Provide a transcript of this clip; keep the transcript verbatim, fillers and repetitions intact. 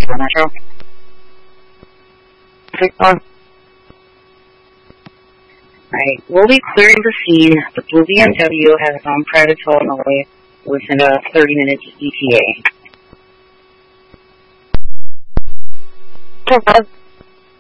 Chicago Metro. Alright, we'll be clearing the scene. The blue B M W has gone private toll on the way within a thirty minute E T A. Okay.